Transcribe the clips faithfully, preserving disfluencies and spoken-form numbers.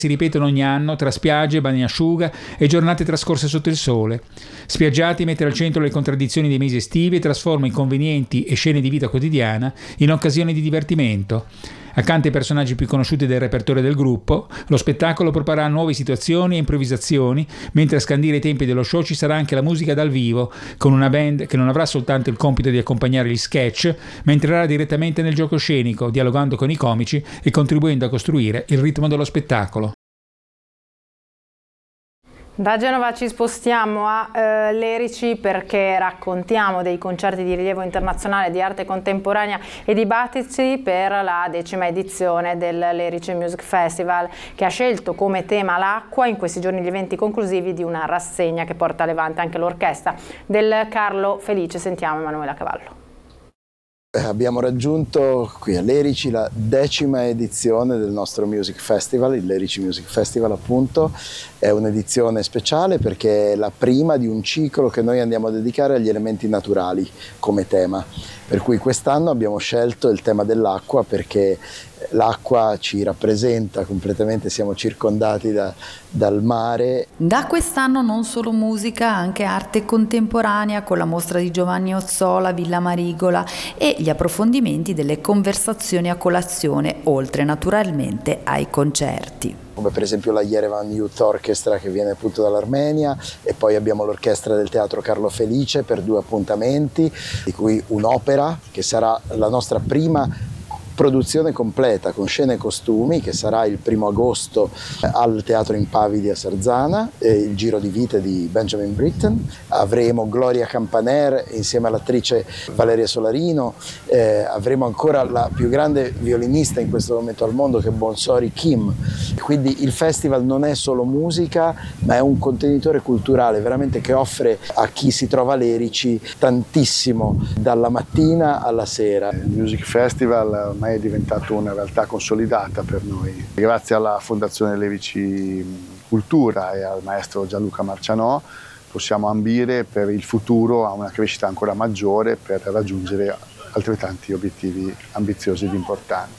si ripetono ogni anno tra spiagge, bagnasciuga e giornate trascorse sotto il sole. Spiaggiati mette al centro le contraddizioni dei mesi estivi e trasforma inconvenienti e scene di vita quotidiana in occasioni di divertimento. Accanto ai personaggi più conosciuti del repertorio del gruppo, lo spettacolo proporrà nuove situazioni e improvvisazioni, mentre a scandire i tempi dello show ci sarà anche la musica dal vivo, con una band che non avrà soltanto il compito di accompagnare gli sketch, ma entrerà direttamente nel gioco scenico, dialogando con i comici e contribuendo a costruire il ritmo dello spettacolo. Da Genova ci spostiamo a eh, Lerici perché raccontiamo dei concerti di rilievo internazionale di arte contemporanea e dibattiti per la decima edizione del Lerici Music Festival, che ha scelto come tema l'acqua in questi giorni gli eventi conclusivi di una rassegna che porta avanti anche l'orchestra del Carlo Felice. Sentiamo Emanuela Cavallo. Abbiamo raggiunto qui a Lerici la decima edizione del nostro Music Festival, il Lerici Music Festival appunto. È un'edizione speciale perché è la prima di un ciclo che noi andiamo a dedicare agli elementi naturali come tema. Per cui quest'anno abbiamo scelto il tema dell'acqua perché l'acqua ci rappresenta completamente, siamo circondati da, dal mare. Da quest'anno non solo musica, anche arte contemporanea con la mostra di Giovanni Ozzola, Villa Marigola e gli approfondimenti delle conversazioni a colazione, oltre naturalmente ai concerti. Come per esempio la Yerevan Youth Orchestra che viene appunto dall'Armenia, e poi abbiamo l'orchestra del Teatro Carlo Felice per due appuntamenti, di cui un'opera che sarà la nostra prima produzione completa con scene e costumi, che sarà il primo agosto al Teatro Impavidi a Sarzana, eh, il Giro di vite di Benjamin Britten. Avremo Gloria Campaner insieme all'attrice Valeria Solarino, eh, avremo ancora la più grande violinista in questo momento al mondo che è Bonsori Kim. Quindi il festival non è solo musica, ma è un contenitore culturale veramente che offre a chi si trova a Lerici tantissimo dalla mattina alla sera. Il Music Festival ormai è diventato una realtà consolidata per noi. Grazie alla Fondazione Lerici Cultura e al maestro Gianluca Marcianò possiamo ambire per il futuro a una crescita ancora maggiore per raggiungere altrettanti obiettivi ambiziosi ed importanti.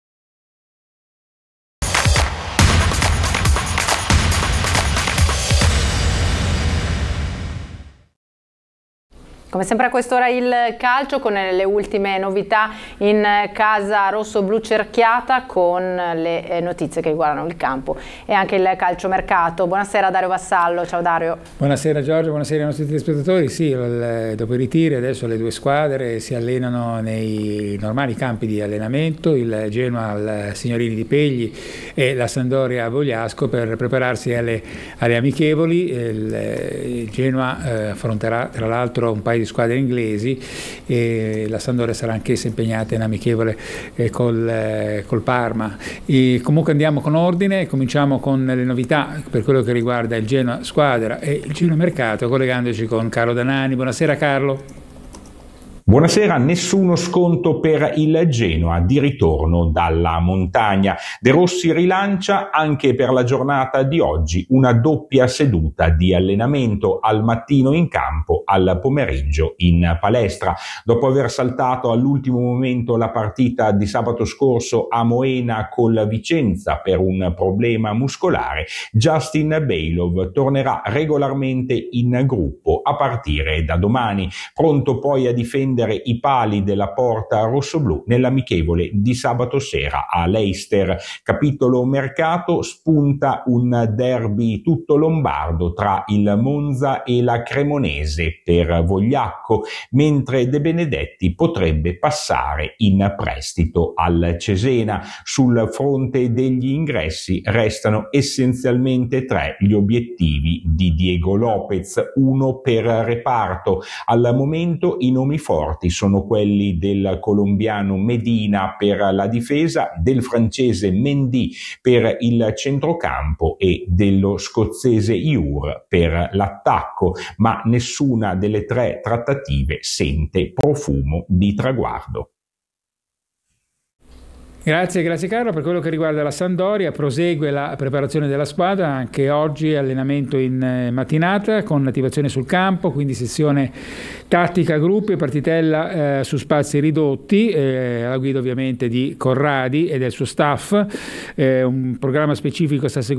Come sempre a quest'ora il calcio con le ultime novità in casa rosso-blu cerchiata, con le notizie che riguardano il campo e anche il calciomercato. Buonasera Dario Vassallo, ciao Dario. Buonasera Giorgio, buonasera ai nostri telespettatori. Sì, il, dopo i ritiri adesso le due squadre si allenano nei normali campi di allenamento, il Genoa al Signorini di Pegli e la Sampdoria a Vogliasco per prepararsi alle, alle amichevoli. Il, il Genoa eh, affronterà tra l'altro un paio di squadre inglesi e la Sampdoria sarà anch'essa impegnata in amichevole eh, col, eh, col Parma. E comunque andiamo con ordine, cominciamo con le novità per quello che riguarda il Genoa squadra e il Genoa mercato, collegandoci con Carlo Danani. Buonasera Carlo. Buonasera, nessuno sconto per il Genoa di ritorno dalla montagna. De Rossi rilancia anche per la giornata di oggi una doppia seduta di allenamento, al mattino in campo, al pomeriggio in palestra. Dopo aver saltato all'ultimo momento la partita di sabato scorso a Moena col Vicenza per un problema muscolare, Justin Bailov tornerà regolarmente in gruppo a partire da domani, pronto poi a difendere i pali della porta rossoblù nell'amichevole di sabato sera a Leicester. Capitolo mercato: spunta un derby tutto lombardo tra il Monza e la Cremonese per Vogliacco, mentre De Benedetti potrebbe passare in prestito al Cesena. Sul fronte degli ingressi restano essenzialmente tre gli obiettivi di Diego Lopez, uno per reparto. Al momento i nomi forti sono quelli del colombiano Medina per la difesa, del francese Mendy per il centrocampo e dello scozzese Iur per l'attacco, ma nessuna delle tre trattative sente profumo di traguardo. Grazie, grazie Carlo. Per quello che riguarda la Sampdoria, prosegue la preparazione della squadra, anche oggi allenamento in mattinata con attivazione sul campo, quindi sessione tattica gruppi, partitella eh, su spazi ridotti, eh, alla guida ovviamente di Corradi e del suo staff, eh, un programma specifico sta seguendo